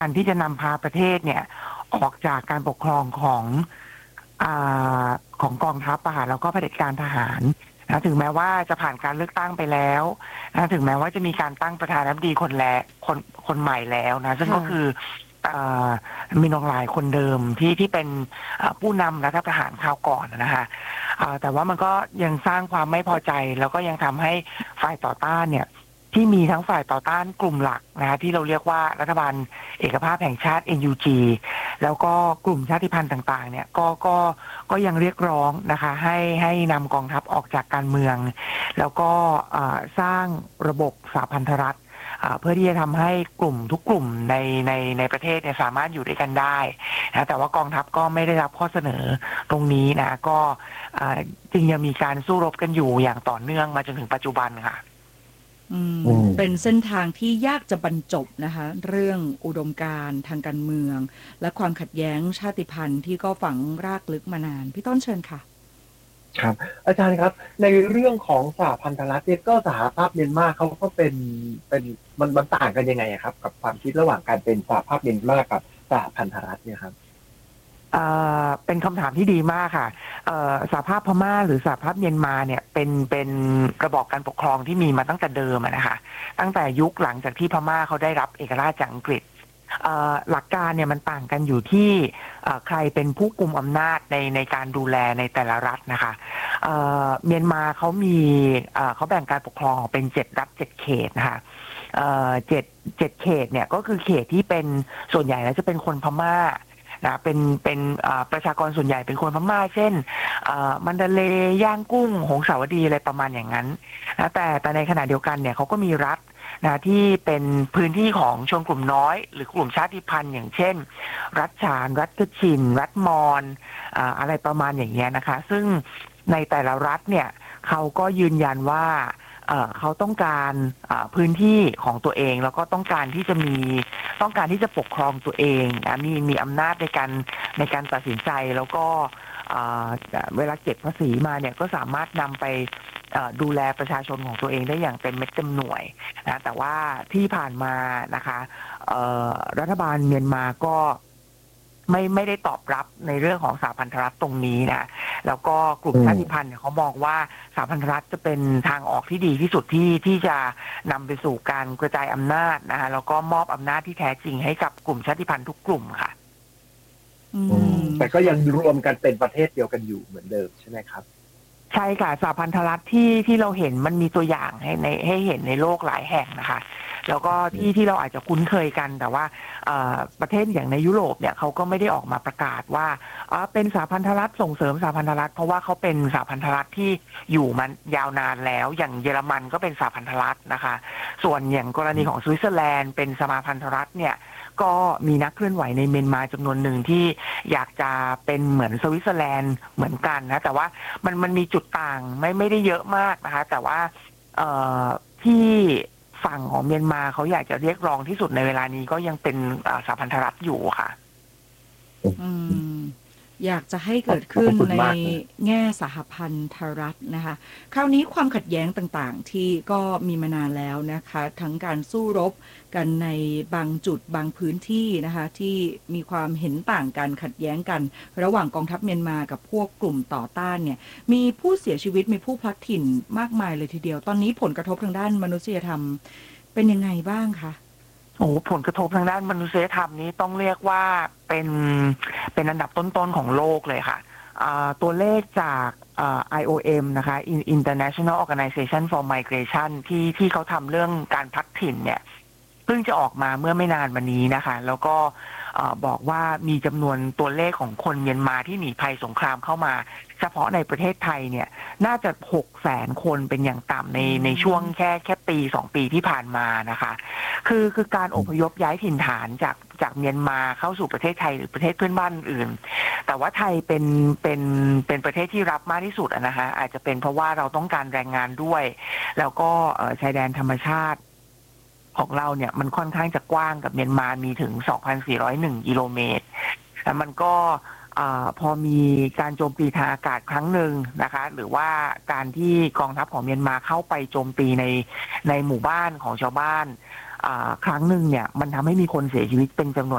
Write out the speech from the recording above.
การที่จะนำพาประเทศเนี่ยออกจากการปกครองของอ่าของกองทัพอะค่ะแล้วก็เผด็จการทหารนะถึงแม้ว่าจะผ่านการเลือกตั้งไปแล้วนะถึงแม้ว่าจะมีการตั้งประธานาธิบดีคนใหม่แล้วนะซึ่งก็ค่ะคืออ่ามินอองหลายคนเดิมที่เป็นผู้นำรัฐประหารคราวก่อนนะคะแต่ว่ามันก็ยังสร้างความไม่พอใจแล้วก็ยังทำให้ฝ่ายต่อต้านเนี่ยที่มีทั้งฝ่ายต่อต้านกลุ่มหลักนะคะที่เราเรียกว่ารัฐบาลเอกภาพแห่งชาติ NUG แล้วก็กลุ่มชาติพันธุ์ต่างๆเนี่ยก็ยังเรียกร้องนะคะให้นำกองทัพออกจากการเมืองแล้วก็สร้างระบบสหพันธรัฐเพื่อที่จะทำให้กลุ่มทุกกลุ่มในประเทศเนี่ยสามารถอยู่ด้วยกันได้นะแต่ว่ากองทัพก็ไม่ได้รับข้อเสนอตรงนี้นะก็จึงยังมีการสู้รบกันอยู่อย่างต่อเนื่องมาจนถึงปัจจุบันค่ะเป็นเส้นทางที่ยากจะบรรจบนะคะเรื่องอุดมการณ์ทางการเมืองและความขัดแย้งชาติพันธุ์ที่ก็ฝังรากลึกมานานพี่ต้นเชิญค่ะครับอาจารย์ครับในเรื่องของสหพันธรัฐเนี่ยก็สหภาพเมียนมาเขาก็เป็นมันต่างกันยังไงครับกับความคิดระหว่างการเป็นสหภาพเมียนมากับสหพันธรัฐเนี่ยครับเป็นคำถามที่ดีมากค่ะสหภาพพม่าหรือสหภาพเมียนมาเนี่ยเป็นระบอบการปกครองที่มีมาตั้งแต่เดิมนะคะตั้งแต่ยุคหลังจากที่พม่าเขาได้รับเอกราชจากอังกฤษหลักการเนี่ยมันต่างกันอยู่ที่ใครเป็นผู้กุมอำนาจในการดูแลในแต่ละรัฐนะคะเมียนมาเขาแบ่งการปกครองออกเป็น7 รัฐ 7 เขตนะคะเจ็ดเขตเนี่ยก็คือเขตที่เป็นส่วนใหญ่แล้วจะเป็นคนพม่านะเป็นประชากรส่วนใหญ่เป็นคนพม่าเช่นมันดาเลย์ย่างกุ้งหงสาวดีอะไรประมาณอย่างนั้นนะแต่ในขณะเดียวกันเนี่ยเขาก็มีรัฐนะที่เป็นพื้นที่ของชนกลุ่มน้อยหรือกลุ่มชาติพันธุ์อย่างเช่นรัฐฉานรัฐกชินรัฐมอญอะไรประมาณอย่างเงี้ยนะคะซึ่งในแต่ละรัฐเนี่ยเขาก็ยืนยันว่าเขาต้องการพื้นที่ของตัวเองแล้วก็ต้องการที่จะปกครองตัวเองมีอำนาจในการตัดสินใจแล้วก็เวลาเก็บภาษีมาเนี่ยก็สามารถนำไปดูแลประชาชนของตัวเองได้อย่างเต็มเม็ดเต็มหน่วยนะแต่ว่าที่ผ่านมานะคะรัฐบาลเมียนมาก็ไม่ได้ตอบรับในเรื่องของสหพันธรัฐตรงนี้นะแล้วก็กลุ่มชาติพันธุ์เนี่ยเขามองว่าสหพันธรัฐจะเป็นทางออกที่ดีที่สุดที่จะนำไปสู่การกระจายอำนาจนะคะแล้วก็มอบอำนาจที่แท้จริงให้กับกลุ่มชาติพันธุ์ทุกกลุ่มค่ะแต่ก็ยังรวมกันเป็นประเทศเดียวกันอยู่เหมือนเดิมใช่ไหมครับใช่ค่ะสหพันธรัฐที่เราเห็นมันมีตัวอย่างให้เห็นในโลกหลายแห่งนะคะแล้วก็ที่เราอาจจะคุ้นเคยกันแต่ว่าประเทศอย่างในยุโรปเนี่ยเขาก็ไม่ได้ออกมาประกาศว่าเป็นสหพันธรัฐส่งเสริมสหพันธรัฐเพราะว่าเขาเป็นสหพันธรัฐที่อยู่มายาวนานแล้วอย่างเยอรมันก็เป็นสหพันธรัฐนะคะส่วนอย่างกรณีของสวิตเซอร์แลนด์เป็นสมาพันธรัฐเนี่ยก็มีนักเคลื่อนไหวในเมียนมาจำนวนหนึ่งที่อยากจะเป็นเหมือนสวิตเซอร์แลนด์เหมือนกันนะแต่ว่ามันมีจุดต่างไม่ได้เยอะมากนะคะแต่ว่าที่ฝั่งของเมียนมาเขาอยากจะเรียกร้องที่สุดในเวลานี้ก็ยังเป็นสหพันธรัฐอยู่ค่ะอยากจะให้เกิดขึ้นในแง่สหพันธรัฐนะคะคราวนี้ความขัดแย้งต่างๆที่ก็มีมานานแล้วนะคะทั้งการสู้รบกันในบางจุดบางพื้นที่นะคะที่มีความเห็นต่างกันขัดแย้งกันระหว่างกองทัพเมียนมากับพวกกลุ่มต่อต้านเนี่ยมีผู้เสียชีวิตมีผู้พลัดถิ่นมากมายเลยทีเดียวตอนนี้ผลกระทบทางด้านมนุษยธรรมเป็นยังไงบ้างคะผลกระทบทางด้านมนุษยธรรมนี้ต้องเรียกว่าเป็นอันดับต้นๆของโลกเลยค่ะตัวเลขจาก IOM นะคะ International Organization for Migration ที่เขาทำเรื่องการพลัดถิ่นเนี่ยเพิ่งจะออกมาเมื่อไม่นานมานี้นะคะแล้วก็บอกว่ามีจำนวนตัวเลขของคนเมียนมาที่หนีภัยสงครามเข้ามาเฉพาะในประเทศไทยเนี่ยน่าจะ600,000 คนเป็นอย่างต่ำในช่วงแค่ปี2 ปีที่ผ่านมานะคะคือการอพยพย้ายถิ่นฐานจากเมียนมาเข้าสู่ประเทศไทยหรือประเทศเพื่อนบ้านอื่นแต่ว่าไทยเป็นประเทศที่รับมากที่สุดนะคะอาจจะเป็นเพราะว่าเราต้องการแรงงานด้วยแล้วก็ชายแดนธรรมชาติของเราเนี่ยมันค่อนข้างจะกว้างกับเมียนมามีถึง 2,401 กิโลเมตรแต่มันก็พอมีการโจมตีทางอากาศครั้งหนึ่งนะคะหรือว่าการที่กองทัพของเมียนมาเข้าไปโจมตีในหมู่บ้านของชาวบ้านครั้งหนึ่งเนี่ยมันทำให้มีคนเสียชีวิตเป็นจำนวน